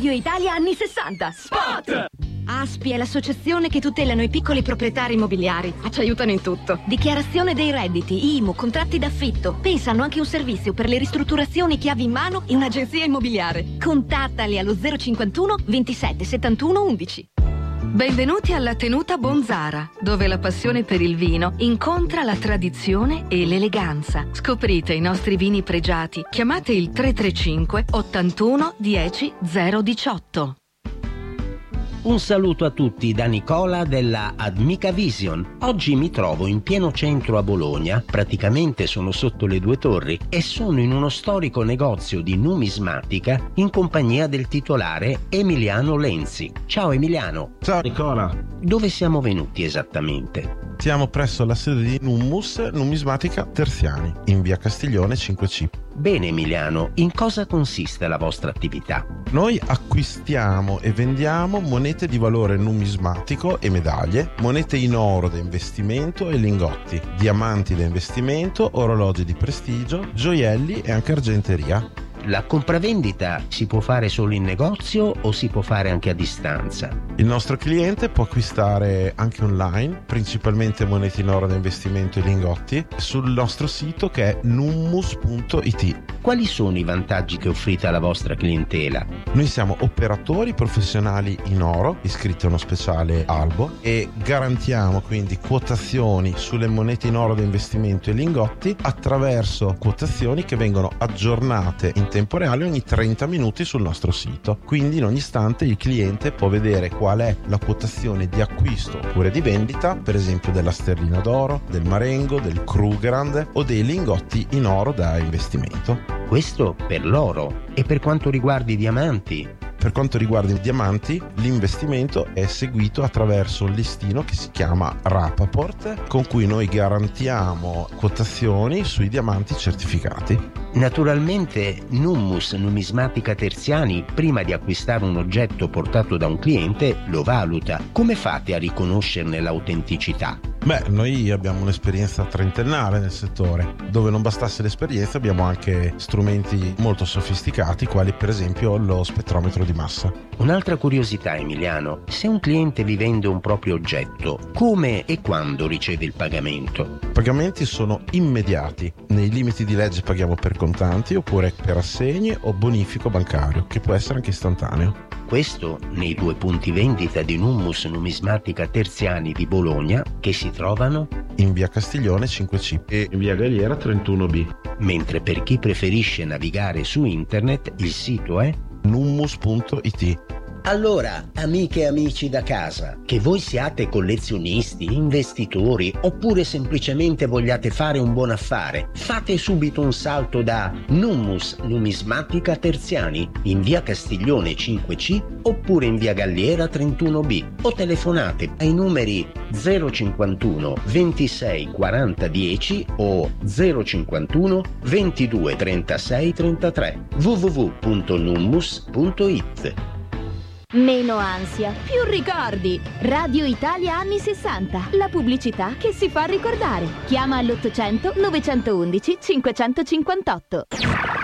Radio Italia anni 60. Spot! ASPI è l'associazione che tutelano i piccoli proprietari immobiliari. Ci aiutano in tutto. Dichiarazione dei redditi, IMU, contratti d'affitto. Pensano anche un servizio per le ristrutturazioni chiavi in mano e un'agenzia immobiliare. Contattali allo 051 27 71 11. Benvenuti alla Tenuta Bonzara, dove la passione per il vino incontra la tradizione e l'eleganza. Scoprite i nostri vini pregiati. Chiamate il 335 81 10 018. Un saluto a tutti da Nicola della Admica Vision. Oggi mi trovo in pieno centro a Bologna, praticamente sono sotto le due torri, e sono in uno storico negozio di numismatica in compagnia del titolare Emiliano Lenzi. Ciao Emiliano. Ciao Nicola. Dove siamo venuti esattamente? Siamo presso la sede di Nummus Numismatica Terziani, in via Castiglione 5C. Bene Emiliano, in cosa consiste la vostra attività? Noi acquistiamo e vendiamo monete di valore numismatico e medaglie, monete in oro da investimento e lingotti, diamanti da investimento, orologi di prestigio, gioielli e anche argenteria. La compravendita si può fare solo in negozio o si può fare anche a distanza? Il nostro cliente può acquistare anche online, principalmente monete in oro da investimento e lingotti, sul nostro sito che è nummus.it. Quali sono i vantaggi che offrite alla vostra clientela? Noi siamo operatori professionali in oro, iscritti a uno speciale albo, e garantiamo quindi quotazioni sulle monete in oro da investimento e lingotti attraverso quotazioni che vengono aggiornate in tempo reale ogni 30 minuti sul nostro sito. Quindi in ogni istante il cliente può vedere qual è la quotazione di acquisto oppure di vendita, per esempio della sterlina d'oro, del marengo, del Krugerrand o dei lingotti in oro da investimento. Questo per l'oro. E per quanto riguarda i diamanti? Per quanto riguarda i diamanti, l'investimento è seguito attraverso un listino che si chiama Rapaport, con cui noi garantiamo quotazioni sui diamanti certificati. Naturalmente Nummus Numismatica Terziani, prima di acquistare un oggetto portato da un cliente, lo valuta. Come fate a riconoscerne l'autenticità? Beh, noi abbiamo un'esperienza trentennale nel settore. Dove non bastasse l'esperienza abbiamo anche strumenti molto sofisticati, quali per esempio lo spettrometro di massa. Un'altra curiosità Emiliano, se un cliente vi vende un proprio oggetto, come e quando riceve il pagamento? I pagamenti sono immediati, nei limiti di legge paghiamo per contanti oppure per assegni o bonifico bancario, che può essere anche istantaneo. Questo nei due punti vendita di Nummus Numismatica Terziani di Bologna, che si trovano in via Castiglione 5C e in via Galliera 31B. Mentre per chi preferisce navigare su internet il sito è nummus.it. Allora, amiche e amici da casa, che voi siate collezionisti, investitori oppure semplicemente vogliate fare un buon affare, fate subito un salto da Nummus Numismatica Terziani in via Castiglione 5C oppure in via Galliera 31B o telefonate ai numeri 051 26 40 10 o 051 22 36 33 www.nummus.it. Meno ansia, più ricordi. Radio Italia anni 60. La pubblicità che si fa ricordare. Chiama all'800 911 558.